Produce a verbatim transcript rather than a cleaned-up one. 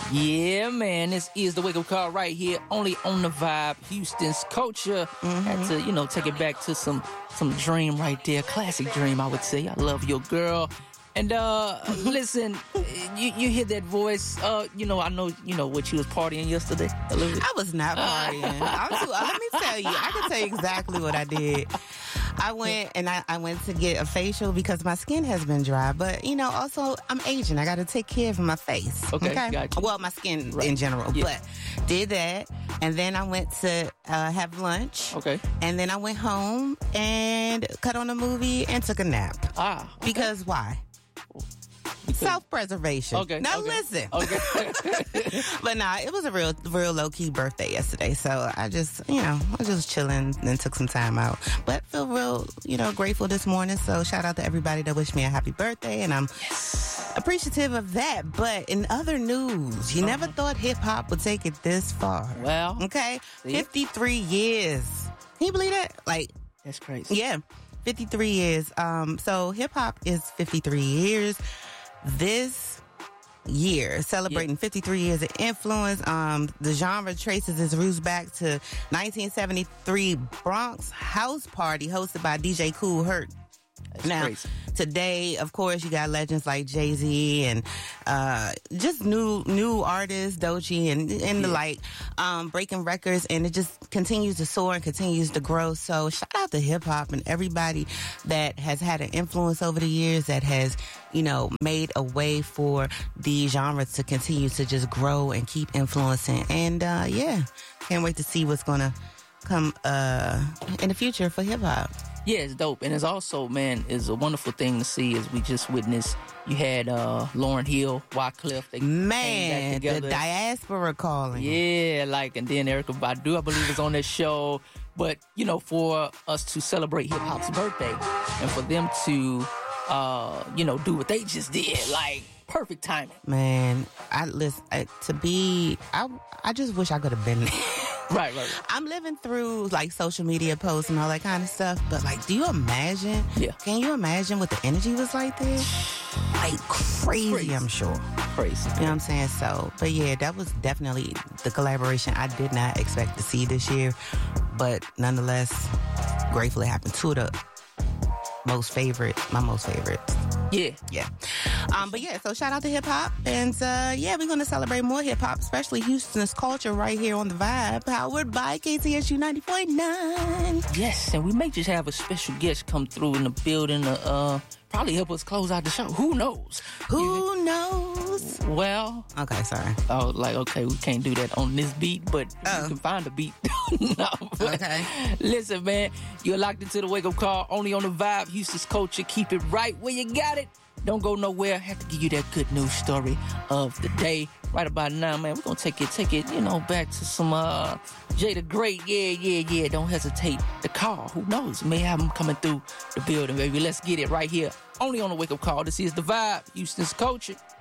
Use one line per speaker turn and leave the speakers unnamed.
Yeah, man, this is the wake-up call right here, only on the Vibe, Houston's culture. Mm-hmm. Had to, you know, take it back to some some dream right there, classic dream, I would say. I love your girl. And uh, listen, you you hear that voice? Uh, you know, I know, you know what you was partying yesterday.
I was not partying. I'm too, uh, let me tell you, I can tell you exactly what I did. I went and I, I went to get a facial because my skin has been dry. But, you know, also I'm aging. I got to take care of my face.
Okay,
okay?
Gotcha.
Well, my skin
right.
in general.
Yeah.
But did that. And then I went to uh, have lunch.
Okay.
And then I went home and cut on a movie and took a nap.
Ah. Okay.
Because why?
Because,
self-preservation.
Okay.
Now
okay,
listen.
Okay.
But nah, it was a real, real low-key birthday yesterday. So I just, you know, I was just chilling and took some time out. But feel real, you know, grateful this morning. So shout out to everybody that wished me a happy birthday. And I'm
yes.
appreciative of that. But in other news, you uh-huh. never thought hip-hop would take it this far.
Well.
Okay.
See?
fifty-three years. Can you believe that? Like.
That's crazy.
Yeah. fifty-three years. Um, so hip-hop is fifty-three years. This year, celebrating yeah. fifty-three years of influence. Um, the genre traces its roots back to nineteen seventy-three Bronx House Party hosted by D J Kool Herc.
That's
now,
crazy.
Today, of course, you got legends like Jay-Z and uh, just new new artists, Doechii and, and yeah. the like, um, breaking records, and it just continues to soar and continues to grow. So shout out to hip-hop and everybody that has had an influence over the years, that has, you know, made a way for the genre to continue to just grow and keep influencing. And uh, yeah, can't wait to see what's going to come uh, in the future for hip-hop.
Yeah, it's dope. And it's also, man, it's a wonderful thing to see as we just witnessed. You had uh, Lauryn Hill, Wyclef. They
man, the diaspora calling.
Yeah, like, and then Erykah Badu, I believe, is on this show. But, you know, for us to celebrate hip-hop's birthday and for them to, uh, you know, do what they just did, like, perfect timing.
Man, I listen, I, to be, I, I just wish I could have been there.
Right, right, right.
I'm living through like social media posts and all that kind of stuff, but like, do you imagine?
Yeah.
Can you imagine what the energy was like there? Like crazy, crazy. I'm sure.
Crazy.
You know what I'm saying? So, but yeah, that was definitely the collaboration I did not expect to see this year, but nonetheless, grateful it happened. Two of the most favorite, my most favorite.
Yeah.
Yeah. Um, but yeah, so shout out to hip hop. And uh, yeah, we're going to celebrate more hip hop, especially Houston's culture right here on the Vibe, powered by K T S U ninety point nine.
Yes, and we may just have a special guest come through in the building to uh, probably help us close out the show. Who knows?
Who you, knows?
Well.
Okay, sorry.
Oh, like, okay, we can't do that on this beat, but oh. you can find a beat. No,
okay.
Listen, man, you're locked into the wake-up call, only on the Vibe, Houston's culture. Keep it right where you got it. Don't go nowhere. I have to give you that good news story of the day. Right about now, man, we're going to take it, take it, you know, back to some uh, Jay the Great. Yeah, yeah, yeah. Don't hesitate to call. Who knows? May have him coming through the building, baby. Let's get it right here. Only on the wake-up call. This is the Vibe, Houston's culture.